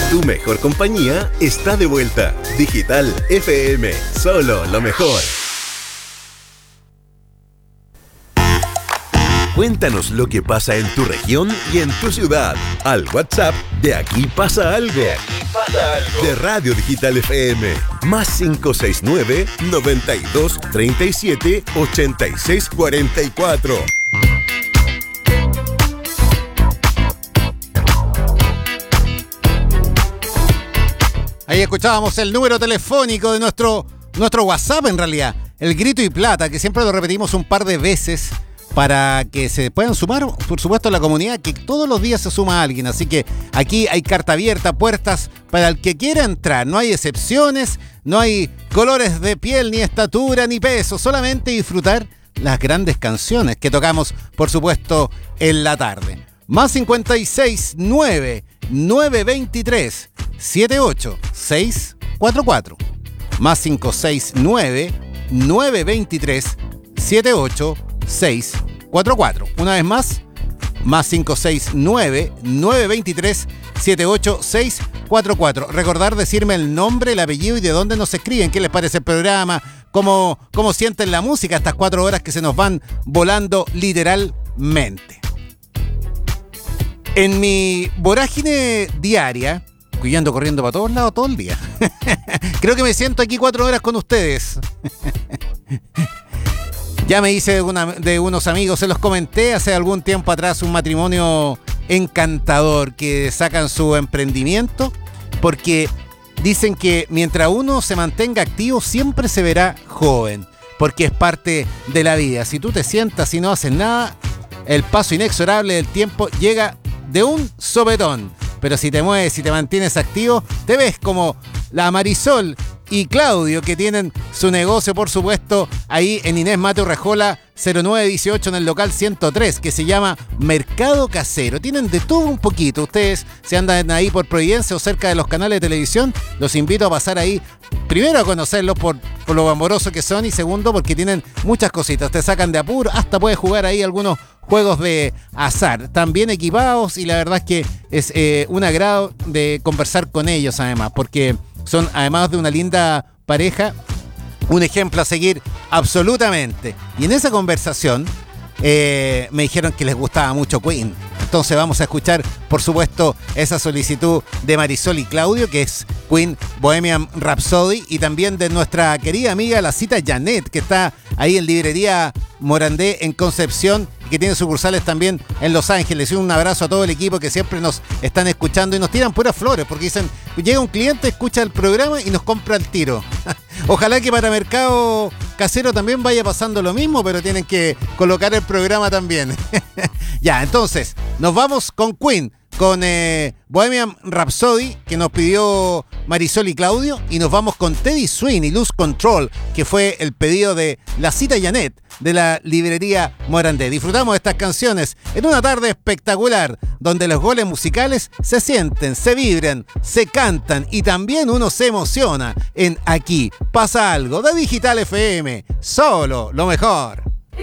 Tu mejor compañía está de vuelta. Digital FM, solo lo mejor. Cuéntanos lo que pasa en tu región y en tu ciudad. Al WhatsApp de Aquí Pasa Algo. De Radio Digital FM. Más 569 92 37 86 44. Ahí escuchábamos el número telefónico de nuestro WhatsApp, en realidad. El Grito y Plata, que siempre lo repetimos un par de veces para que se puedan sumar, por supuesto, a la comunidad, que todos los días se suma alguien. Así que aquí hay carta abierta, puertas para el que quiera entrar. No hay excepciones, no hay colores de piel, ni estatura, ni peso. Solamente disfrutar las grandes canciones que tocamos, por supuesto, en la tarde. Más 56 9 923 78644. Más 569 923 78644. Una vez más, más 569 923 78644. Recordar decirme el nombre, el apellido y de dónde nos escriben. ¿Qué les parece el programa? ¿Cómo sienten la música estas 4 horas que se nos van volando literalmente? En mi vorágine diaria, que yo ando corriendo para todos lados todo el día, creo que me siento aquí 4 horas con ustedes. Ya me hice de unos amigos, se los comenté hace algún tiempo atrás, un matrimonio encantador que sacan su emprendimiento porque dicen que mientras uno se mantenga activo siempre se verá joven, porque es parte de la vida. Si tú te sientas y no haces nada, el paso inexorable del tiempo llega de un sopetón. Pero si te mueves, si te mantienes activo, te ves como la Marisol y Claudio, que tienen su negocio, por supuesto, ahí en Inés Mate Urrejola 0918 en el local 103, que se llama Mercado Casero. Tienen de todo un poquito. Ustedes, si andan ahí por Providencia o cerca de los canales de televisión, los invito a pasar ahí. Primero, a conocerlos por lo amorosos que son, y segundo, porque tienen muchas cositas. Te sacan de apuro, hasta puedes jugar ahí algunos juegos de azar. También equipados, y la verdad es que es un agrado de conversar con ellos, además, porque son, además de una linda pareja, un ejemplo a seguir absolutamente. Y en esa conversación me dijeron que les gustaba mucho Queen. Entonces vamos a escuchar, por supuesto, esa solicitud de Marisol y Claudio, que es Queen Bohemian Rhapsody, y también de nuestra querida amiga la cita Janet, que está ahí en Librería Morandé en Concepción, que tiene sucursales también en Los Ángeles. Y un abrazo a todo el equipo que siempre nos están escuchando y nos tiran puras flores, porque dicen, llega un cliente, escucha el programa y nos compra el tiro. Ojalá que para Mercado Casero también vaya pasando lo mismo, pero tienen que colocar el programa también. Ya, entonces, nos vamos con Queen, con Bohemian Rhapsody, que nos pidió Marisol y Claudio, y nos vamos con Teddy Swing y Lose Control, que fue el pedido de la cita Janet de la Librería Morandé. Disfrutamos de estas canciones en una tarde espectacular, donde los goles musicales se sienten, se vibran, se cantan, y también uno se emociona en Aquí Pasa Algo, de Digital FM, solo lo mejor.